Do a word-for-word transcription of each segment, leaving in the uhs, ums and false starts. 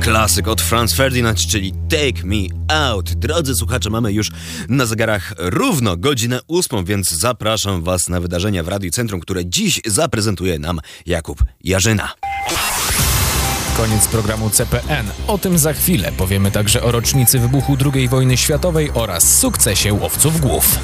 Klasyk od Franz Ferdinand, czyli Take Me Out. Drodzy słuchacze, mamy już na zegarach równo godzinę ósmą, więc zapraszam Was na wydarzenia w Radiu Centrum, które dziś zaprezentuje nam Jakub Jarzyna. Koniec programu C P N. O tym za chwilę. Powiemy także o rocznicy wybuchu drugiej wojny światowej oraz sukcesie łowców głów.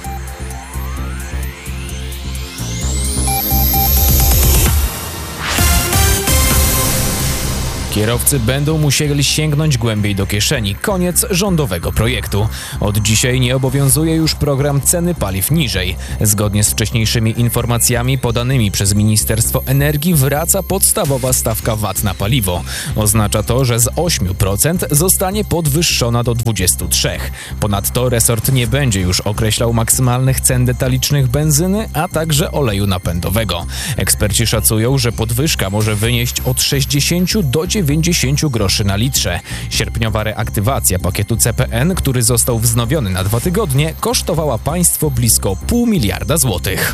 Kierowcy będą musieli sięgnąć głębiej do kieszeni. Koniec rządowego projektu. Od dzisiaj nie obowiązuje już program ceny paliw niżej. Zgodnie z wcześniejszymi informacjami podanymi przez Ministerstwo Energii wraca podstawowa stawka V A T na paliwo. Oznacza to, że z ośmiu procent zostanie podwyższona do dwudziestu trzech procent. Ponadto resort nie będzie już określał maksymalnych cen detalicznych benzyny, a także oleju napędowego. Eksperci szacują, że podwyżka może wynieść od sześćdziesięciu do dziewięćdziesięciu groszy na litrze. Sierpniowa reaktywacja pakietu C P N, który został wznowiony na dwa tygodnie, kosztowała państwo blisko pół miliarda złotych.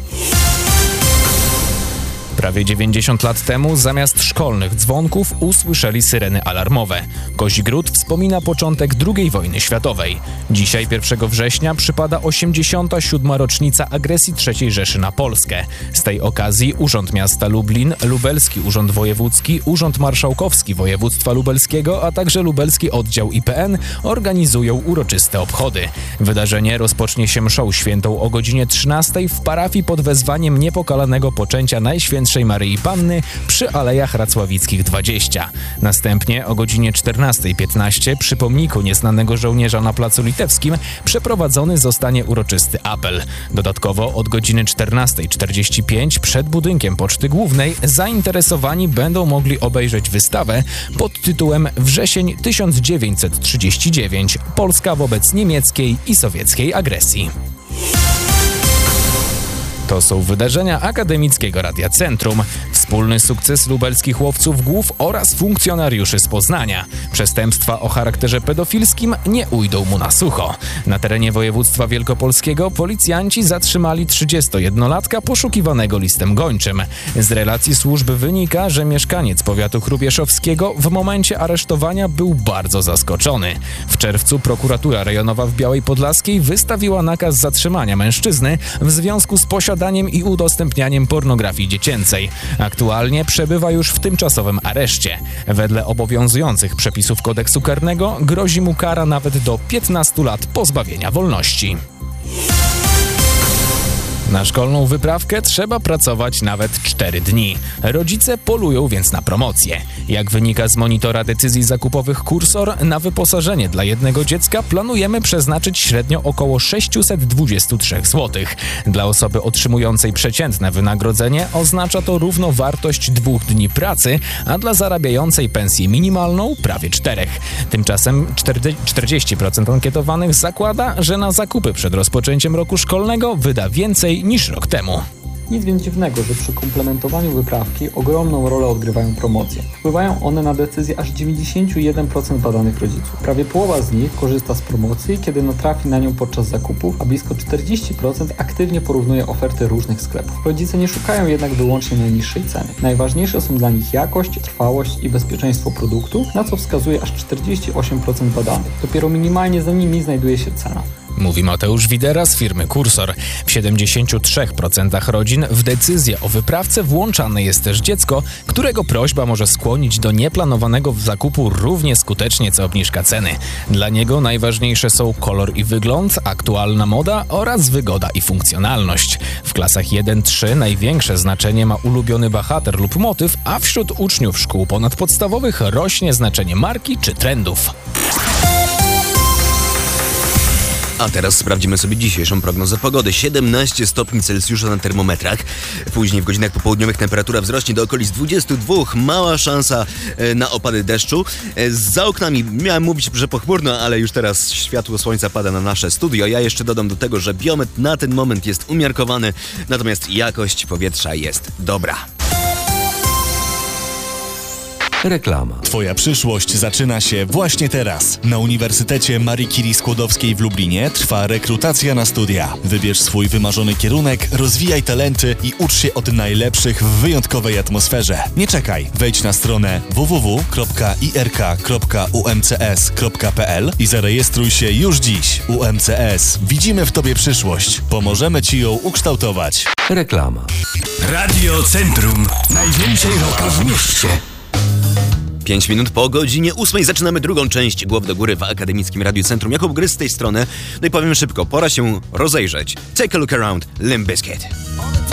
Prawie dziewięćdziesiąt lat temu zamiast szkolnych dzwonków usłyszeli syreny alarmowe. Kozigród wspomina początek drugiej wojny światowej. Dzisiaj, pierwszego września, przypada osiemdziesiąta siódma rocznica agresji trzeciej Rzeszy na Polskę. Z tej okazji Urząd Miasta Lublin, Lubelski Urząd Wojewódzki, Urząd Marszałkowski Województwa Lubelskiego, a także Lubelski Oddział I P N organizują uroczyste obchody. Wydarzenie rozpocznie się mszą świętą o godzinie trzynastej w parafii pod wezwaniem Niepokalanego Poczęcia Najświętszej Maryi Panny przy Alejach Racławickich dwadzieścia. Następnie o godzinie czternastej piętnaście przy pomniku Nieznanego Żołnierza na Placu Litewskim przeprowadzony zostanie uroczysty apel. Dodatkowo od godziny czternastej czterdzieści pięć przed budynkiem Poczty Głównej zainteresowani będą mogli obejrzeć wystawę pod tytułem Wrzesień tysiąc dziewięćset trzydzieści dziewięć. Polska wobec niemieckiej i sowieckiej agresji. To są wydarzenia Akademickiego Radia Centrum. Wspólny sukces lubelskich łowców głów oraz funkcjonariuszy z Poznania. Przestępstwa o charakterze pedofilskim nie ujdą mu na sucho. Na terenie województwa wielkopolskiego policjanci zatrzymali trzydziestojednolatka poszukiwanego listem gończym. Z relacji służby wynika, że mieszkaniec powiatu chrubieszowskiego w momencie aresztowania był bardzo zaskoczony. W czerwcu prokuratura rejonowa w Białej Podlaskiej wystawiła nakaz zatrzymania mężczyzny w związku z posiadaniem i udostępnianiem pornografii dziecięcej. Aktualnie przebywa już w tymczasowym areszcie. Wedle obowiązujących przepisów kodeksu karnego grozi mu kara nawet do piętnastu lat pozbawienia wolności. Na szkolną wyprawkę trzeba pracować nawet cztery dni. Rodzice polują więc na promocje. Jak wynika z monitora decyzji zakupowych Kursor, na wyposażenie dla jednego dziecka planujemy przeznaczyć średnio około sześćset dwadzieścia trzy złotych. Dla osoby otrzymującej przeciętne wynagrodzenie oznacza to równowartość dwóch dni pracy, a dla zarabiającej pensję minimalną prawie czterech. Tymczasem czterdzieści procent ankietowanych zakłada, że na zakupy przed rozpoczęciem roku szkolnego wyda więcej niż rok temu. Nic więc dziwnego, że przy komplementowaniu wyprawki ogromną rolę odgrywają promocje. Wpływają one na decyzję aż dziewięćdziesiąt jeden procent badanych rodziców. Prawie połowa z nich korzysta z promocji, kiedy natrafi na nią podczas zakupów, a blisko czterdzieści procent aktywnie porównuje oferty różnych sklepów. Rodzice nie szukają jednak wyłącznie najniższej ceny. Najważniejsze są dla nich jakość, trwałość i bezpieczeństwo produktu, na co wskazuje aż czterdzieści osiem procent badanych. Dopiero minimalnie za nimi znajduje się cena. Mówi Mateusz Widera z firmy Kursor. W siedemdziesięciu trzech procentach rodzin w decyzję o wyprawce włączane jest też dziecko, którego prośba może skłonić do nieplanowanego zakupu równie skutecznie co obniżka ceny. Dla niego najważniejsze są kolor i wygląd, aktualna moda oraz wygoda i funkcjonalność. W klasach jeden trzy największe znaczenie ma ulubiony bohater lub motyw, a wśród uczniów szkół ponadpodstawowych rośnie znaczenie marki czy trendów. A teraz sprawdzimy sobie dzisiejszą prognozę pogody. siedemnaście stopni Celsjusza na termometrach. Później w godzinach popołudniowych temperatura wzrośnie do okolic dwudziestu dwóch. Mała szansa na opady deszczu. Za oknami miałem mówić, że pochmurno, ale już teraz światło słońca pada na nasze studio. Ja jeszcze dodam do tego, że biometr na ten moment jest umiarkowany, natomiast jakość powietrza jest dobra. Reklama. Twoja przyszłość zaczyna się właśnie teraz. Na Uniwersytecie Marii Curie Skłodowskiej w Lublinie trwa rekrutacja na studia. Wybierz swój wymarzony kierunek, rozwijaj talenty i ucz się od najlepszych w wyjątkowej atmosferze. Nie czekaj, wejdź na stronę w w w kropka i r k kropka u m c s kropka p l i zarejestruj się już dziś. U M C S. Widzimy w Tobie przyszłość. Pomożemy Ci ją ukształtować. Reklama. Radio Centrum. Najwięcej rocka w mieście. Pięć minut po godzinie ósmej zaczynamy drugą część Głowy do Góry w Akademickim Radiu Centrum. Jakub Gryz z tej strony. No i powiem szybko, pora się rozejrzeć. Take a look around, Limp Bizkit.